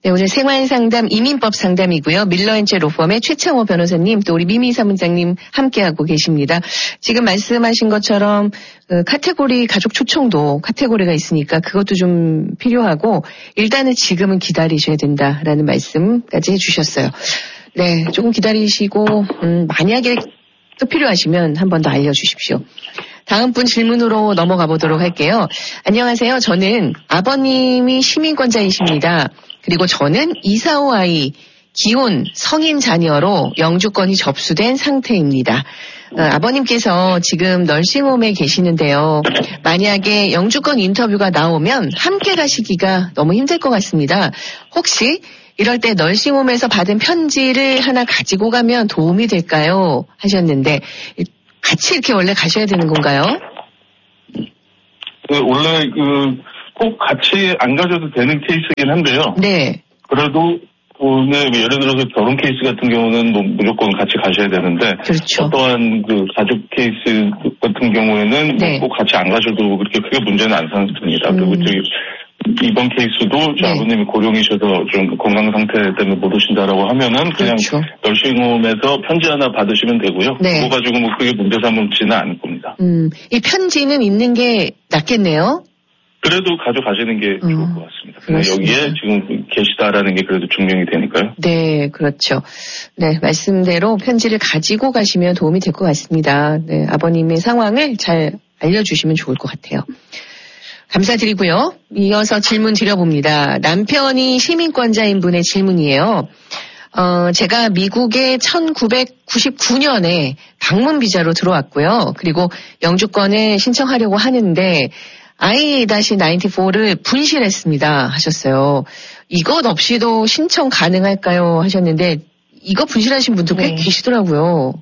네, 오늘 생활상담, 이민법 상담이고요. 밀러앤체 로펌의 최창호 변호사님, 또 우리 미미 사무장님 함께하고 계십니다. 지금 말씀하신 것처럼 카테고리 가족 초청도 카테고리가 있으니까 그것도 좀 필요하고 일단은 지금은 기다리셔야 된다라는 말씀까지 해주셨어요. 네, 조금 기다리시고 만약에 또 필요하시면 한 번 더 알려주십시오. 다음 분 질문으로 넘어가 보도록 할게요. 안녕하세요. 저는 아버님이 시민권자이십니다. 그리고 저는 이사오 아이, 기혼, 성인 자녀로 영주권이 접수된 상태입니다. 아버님께서 지금 널싱홈에 계시는데요. 만약에 영주권 인터뷰가 나오면 함께 가시기가 너무 힘들 것 같습니다. 혹시 이럴 때 널싱홈에서 받은 편지를 하나 가지고 가면 도움이 될까요? 하셨는데 같이 이렇게 원래 가셔야 되는 건가요? 원래 꼭 같이 안 가셔도 되는 케이스이긴 한데요. 네. 그래도 오늘 예를 들어서 결혼 케이스 같은 경우는 뭐 무조건 같이 가셔야 되는데 그렇죠. 어떠한 그 가족 케이스 같은 경우에는 네. 꼭 같이 안 가셔도 그렇게 크게 문제는 안 생깁니다. 그리고 이번 케이스도 저 네. 아버님이 고령이셔서 좀 건강 상태 때문에 못 오신다라고 하면은 그냥 그렇죠. 널싱홈에서 편지 하나 받으시면 되고요. 네. 그거 가지고 뭐 크게 문제 삼지는 않을 겁니다. 이 편지는 있는 게 낫겠네요. 그래도 가져가시는 게 좋을 것 같습니다. 근데 그렇습니다. 여기에 지금 계시다라는 게 그래도 증명이 되니까요. 네, 그렇죠. 네, 말씀대로 편지를 가지고 가시면 도움이 될 것 같습니다. 네, 아버님의 상황을 잘 알려주시면 좋을 것 같아요. 감사드리고요. 이어서 질문 드려봅니다. 남편이 시민권자인 분의 질문이에요. 제가 미국에 1999년에 방문 비자로 들어왔고요. 그리고 영주권을 신청하려고 하는데 I-94를 분실했습니다 하셨어요. 이것 없이도 신청 가능할까요 하셨는데 이거 분실하신 분도 꽤 계시더라고요.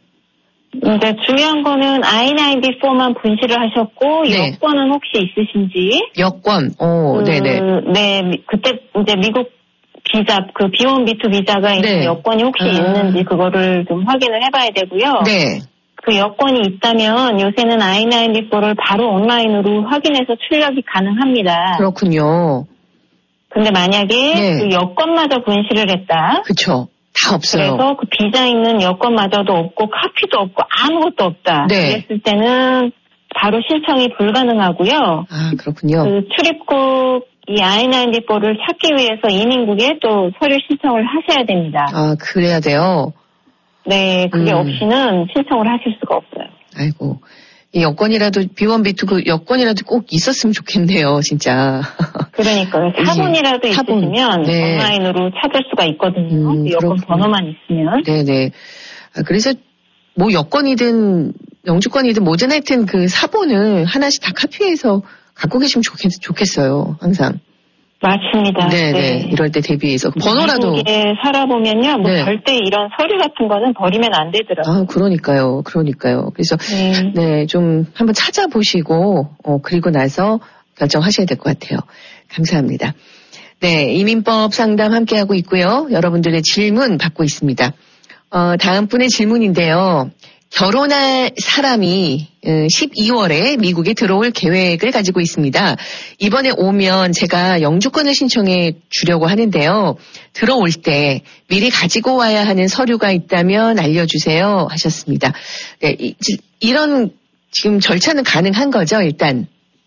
근데 중요한 거는 I-94만 분실을 하셨고 네. 여권은 혹시 있으신지? 여권, 네네. 네, 그때 이제 미국 비자, 그 B1, B2 비자가 있는 네. 여권이 혹시 있는지 그거를 좀 확인을 해봐야 되고요. 네. 그 여권이 있다면 요새는 I-94를 바로 온라인으로 확인해서 출력이 가능합니다. 그렇군요. 근데 만약에 네. 그 여권마저 분실을 했다. 그쵸. 다 없어요. 그래서 그 비자 있는 여권마저도 없고 카피도 없고 아무것도 없다. 네. 그랬을 때는 바로 신청이 불가능하고요. 아, 그렇군요. 그 출입국 이 I-94를 찾기 위해서 이민국에 또 서류 신청을 하셔야 됩니다. 아, 그래야 돼요. 네, 그게 없이는 신청을 하실 수가 없어요. 아이고. 이 여권이라도, B1, B2 그 여권이라도 꼭 있었으면 좋겠네요, 진짜. 그러니까요. 사본이라도 사본. 있으시면 네. 온라인으로 찾을 수가 있거든요. 그 여권 그렇군요. 번호만 있으면. 네네. 아, 그래서 뭐 여권이든 영주권이든 뭐든 하여튼 그 사본을 하나씩 다 카피해서 갖고 계시면 좋겠어요, 항상. 맞습니다. 네네. 네. 이럴 때 대비해서. 번호라도. 미국에 살아보면요. 뭐 네. 절대 이런 서류 같은 거는 버리면 안 되더라고요. 아, 그러니까요. 그래서, 네, 좀 한번 찾아보시고, 그리고 나서 결정하셔야 될 것 같아요. 감사합니다. 네, 이민법 상담 함께하고 있고요. 여러분들의 질문 받고 있습니다. 다음 분의 질문인데요. 결혼할 사람이 12월에 미국에 들어올 계획을 가지고 있습니다. 이번에 오면 제가 영주권을 신청해 주려고 하는데요. 들어올 때 미리 가지고 와야 하는 서류가 있다면 알려주세요 하셨습니다. 네, 이런 지금 절차는 가능한 거죠, 일단?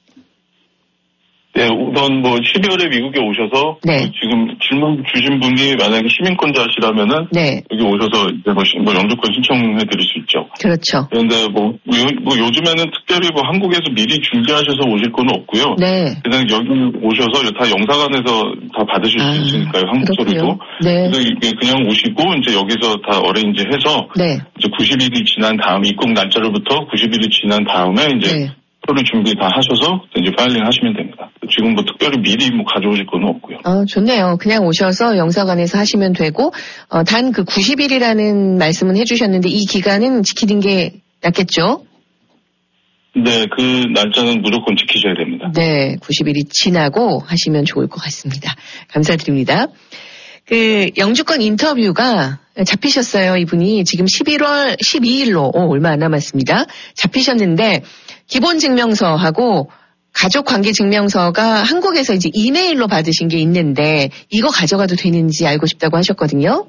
네, 우선 뭐 12월에 미국에 오셔서 네. 지금 질문 주신 분이 만약에 시민권자시라면은 네. 여기 오셔서 이제 뭐 영주권 신청해 드릴 수 있죠. 그렇죠. 그런데 뭐 요즘에는 특별히 뭐 한국에서 미리 준비하셔서 오실 건 없고요. 네. 그냥 여기 오셔서 다 영사관에서 다 받으실 수 있으니까요. 한국 서류도. 네. 그래서 이게 그냥 오시고 이제 여기서 다 어레인지 해서 네. 이제 90일이 지난 다음 입국 날짜로부터 90일이 지난 다음에 이제 네. 서류 준비 다 하셔서 이제 파일링 하시면 됩니다. 지금 뭐 특별히 미리 뭐 가져오실 건 없고요. 좋네요. 그냥 오셔서 영사관에서 하시면 되고, 단 그 90일이라는 말씀은 해주셨는데 이 기간은 지키는 게 낫겠죠? 네, 그 날짜는 무조건 지키셔야 됩니다. 네, 90일이 지나고 하시면 좋을 것 같습니다. 감사드립니다. 그 영주권 인터뷰가 잡히셨어요. 이분이 지금 11월 12일로 얼마 안 남았습니다. 잡히셨는데 기본증명서하고 가족관계증명서가 한국에서 이제 이메일로 받으신 게 있는데 이거 가져가도 되는지 알고 싶다고 하셨거든요.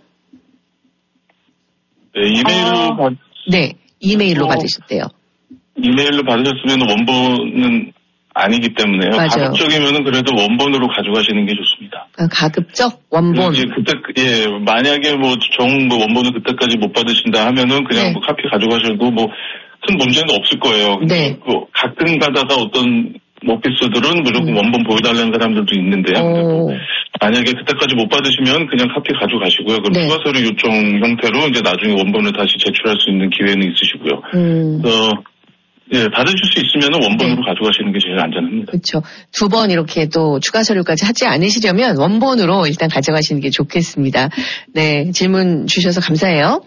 네, 이메일로 받으셨대요. 이메일로 받으셨으면 원본은 아니기 때문에요. 맞아요. 가급적이면은 그래도 원본으로 가져가시는 게 좋습니다. 가급적 원본. 이제 만약에 원본을 그때까지 못 받으신다 하면은 그냥 네. 카피 가져가셔도 큰 문제는 없을 거예요. 네. 가끔 가다가 어떤 오피스들은 무조건 원본 보여달라는 사람들도 있는데요. 만약에 그때까지 못 받으시면 그냥 카피 가져가시고요. 그럼 추가 서류 요청 형태로 이제 나중에 원본을 다시 제출할 수 있는 기회는 있으시고요. 그래서 받으실 수 있으면 원본으로 가져가시는 게 제일 안전합니다. 그렇죠. 2번 이렇게 또 추가 서류까지 하지 않으시려면 원본으로 일단 가져가시는 게 좋겠습니다. 네, 질문 주셔서 감사해요.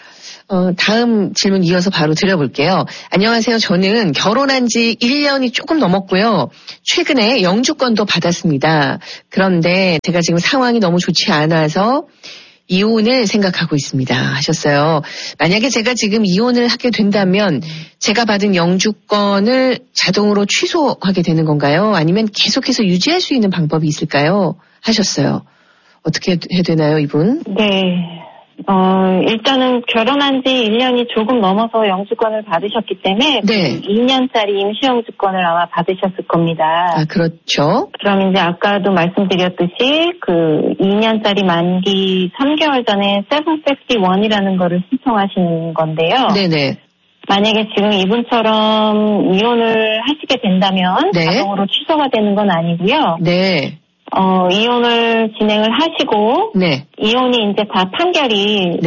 다음 질문 이어서 바로 드려볼게요. 안녕하세요. 저는 결혼한 지 1년이 조금 넘었고요. 최근에 영주권도 받았습니다. 그런데 제가 지금 상황이 너무 좋지 않아서 이혼을 생각하고 있습니다. 하셨어요. 만약에 제가 지금 이혼을 하게 된다면 제가 받은 영주권을 자동으로 취소하게 되는 건가요? 아니면 계속해서 유지할 수 있는 방법이 있을까요? 하셨어요. 어떻게 해야 되나요, 이분? 네. 일단은 결혼한 지 1년이 조금 넘어서 영주권을 받으셨기 때문에 네. 2년짜리 임시영주권을 아마 받으셨을 겁니다. 그렇죠. 그럼 이제 아까도 말씀드렸듯이 2년짜리 만기 3개월 전에 751이라는 거를 신청하시는 건데요. 네네. 만약에 지금 이분처럼 이혼을 하시게 된다면 자동으로 취소가 되는 건 아니고요. 네. 이혼을 진행을 하시고, 이혼이 이제 다 판결이,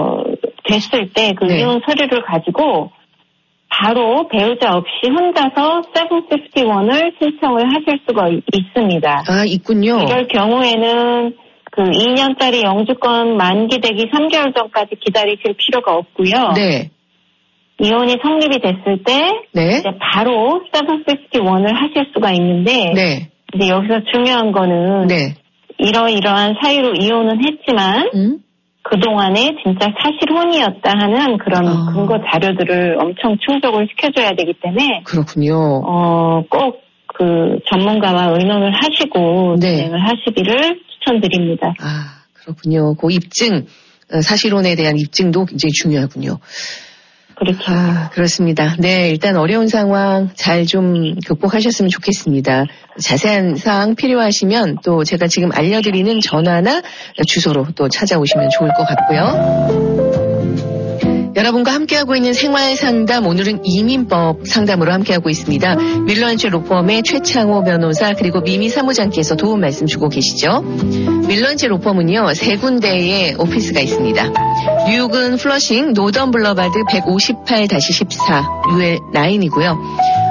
됐을 때 이혼 서류를 가지고 바로 배우자 없이 혼자서 751을 신청을 하실 수가 있습니다. 있군요. 이럴 경우에는 2년짜리 영주권 만기되기 3개월 전까지 기다리실 필요가 없고요. 네. 이혼이 성립이 됐을 때, 이제 바로 751을 하실 수가 있는데, 이제 여기서 중요한 거는 이러이러한 사유로 이혼은 했지만 그동안에 진짜 사실혼이었다 하는 그런 근거 자료들을 엄청 충족을 시켜줘야 되기 때문에 그렇군요. 꼭 전문가와 의논을 하시고 진행을 하시기를 추천드립니다. 그렇군요. 그 입증, 사실혼에 대한 입증도 굉장히 중요하군요. 그렇죠. 그렇습니다. 네, 일단 어려운 상황 잘 좀 극복하셨으면 좋겠습니다. 자세한 사항 필요하시면 또 제가 지금 알려드리는 전화나 주소로 또 찾아오시면 좋을 것 같고요. 여러분과 함께하고 있는 생활상담, 오늘은 이민법 상담으로 함께하고 있습니다. 밀러앤치 로펌의 최창호 변호사 그리고 미미 사무장께서 도움 말씀 주고 계시죠. 밀러앤치 로펌은요 3군데의 오피스가 있습니다. 뉴욕은 플러싱 노던 블러바드 158-14 UL9이고요.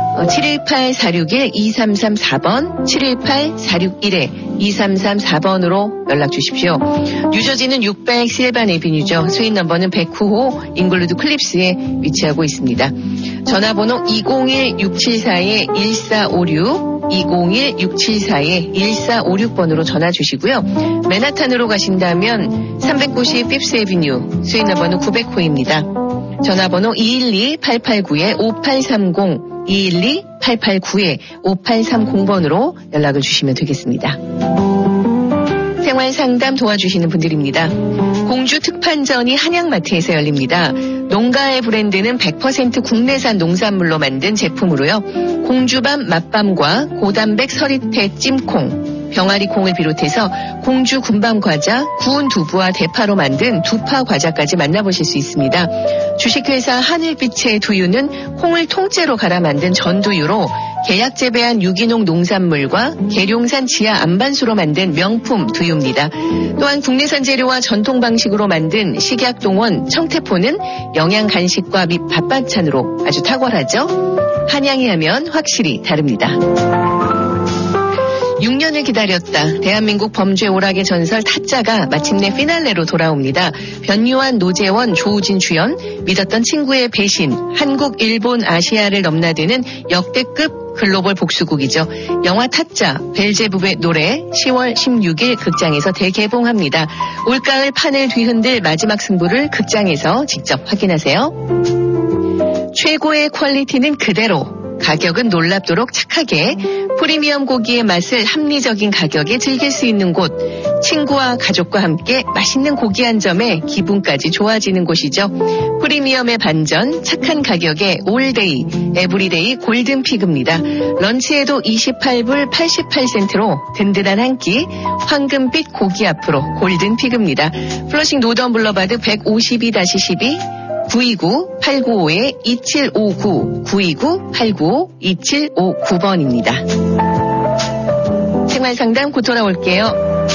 718-461-2334번, 718-461-2334번으로 연락 주십시오. 뉴저지는 600 실반 에비뉴죠. 수인 넘버는 109호 잉글루드 클립스에 위치하고 있습니다. 전화번호 201-674-1456, 201-674-1456번으로 전화 주시고요. 맨하탄으로 가신다면 390 피프스 에비뉴, 수인 넘버는 900호입니다. 전화번호 212-889-5830, 212-889-5830번으로 연락을 주시면 되겠습니다. 생활상담 도와주시는 분들입니다. 공주 특판전이 한양마트에서 열립니다. 농가의 브랜드는 100% 국내산 농산물로 만든 제품으로요. 공주밤 맛밤과 고단백 서리태 찜콩, 병아리 콩을 비롯해서 공주 군밤 과자, 구운 두부와 대파로 만든 두파 과자까지 만나보실 수 있습니다. 주식회사 하늘빛의 두유는 콩을 통째로 갈아 만든 전두유로 계약 재배한 유기농 농산물과 계룡산 지하 안반수로 만든 명품 두유입니다. 또한 국내산 재료와 전통 방식으로 만든 식약동원 청태포는 영양 간식과 및 밥반찬으로 아주 탁월하죠. 한양이 하면 확실히 다릅니다. 6년을 기다렸다. 대한민국 범죄 오락의 전설 타짜가 마침내 피날레로 돌아옵니다. 변유한, 노재원, 조우진 주연, 믿었던 친구의 배신, 한국, 일본, 아시아를 넘나드는 역대급 글로벌 복수극이죠. 영화 타짜, 벨제부브의 노래 10월 16일 극장에서 대개봉합니다. 올가을 판을 뒤흔들 마지막 승부를 극장에서 직접 확인하세요. 최고의 퀄리티는 그대로 가격은 놀랍도록 착하게 프리미엄 고기의 맛을 합리적인 가격에 즐길 수 있는 곳. 친구와 가족과 함께 맛있는 고기 한 점에 기분까지 좋아지는 곳이죠. 프리미엄의 반전, 착한 가격에 올데이, 에브리데이 골든피그입니다. 런치에도 28불 88센트로 든든한 한 끼, 황금빛 고기 앞으로 골든피그입니다. 플러싱 노던블러바드 152-12 929-895-2759 929-895-2759번입니다. 생활상담 곧 돌아올게요.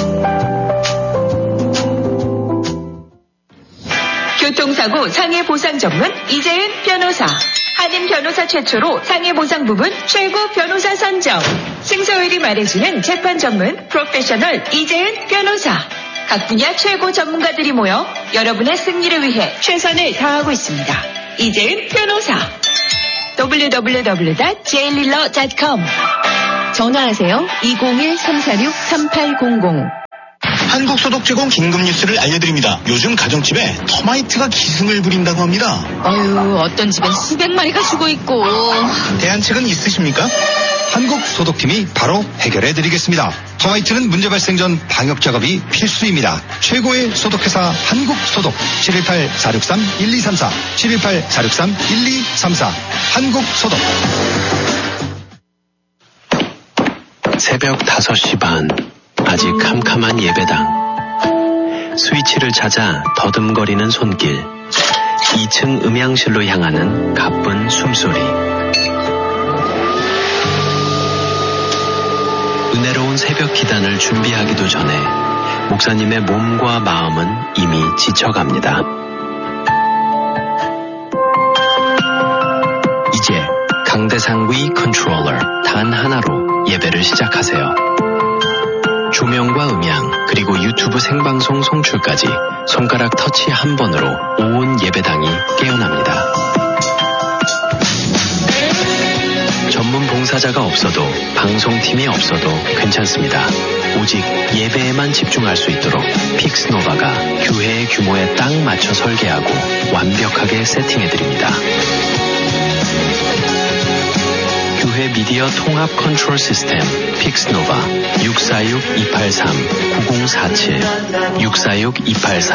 교통사고 상해보상 전문 이재은 변호사. 한인 변호사 최초로 상해보상 부분 최고 변호사 선정. 승소율이 말해주는 재판 전문 프로페셔널 이재은 변호사. 각 분야 최고 전문가들이 모여 여러분의 승리를 위해 최선을 다하고 있습니다. 이재은 변호사. www.jliller.com. 전화하세요. 201-346-3800. 한국소독제공 긴급뉴스를 알려드립니다. 요즘 가정집에 터마이트가 기승을 부린다고 합니다. 아유, 어떤 집엔 수백 마리가 죽어 있고. 대안책은 있으십니까? 한국소독팀이 바로 해결해드리겠습니다. 터마이트는 문제 발생 전 방역작업이 필수입니다. 최고의 소독회사 한국소독 718-463-1234 718-463-1234 한국소독. 새벽 5시 반, 아직 캄캄한 예배당. 스위치를 찾아 더듬거리는 손길. 2층 음향실로 향하는 가쁜 숨소리. 은혜로운 새벽 기단을 준비하기도 전에 목사님의 몸과 마음은 이미 지쳐갑니다. 이제 강대상 위 컨트롤러 단 하나로 예배를 시작하세요. 조명과 음향 그리고 유튜브 생방송 송출까지 손가락 터치 한 번으로 온 예배당이 깨어납니다. 전문 봉사자가 없어도 방송팀이 없어도 괜찮습니다. 오직 예배에만 집중할 수 있도록 픽스노바가 교회의 규모에 딱 맞춰 설계하고 완벽하게 세팅해드립니다. 교회 미디어 통합 컨트롤 시스템 픽스노바 646-283-9047 646-283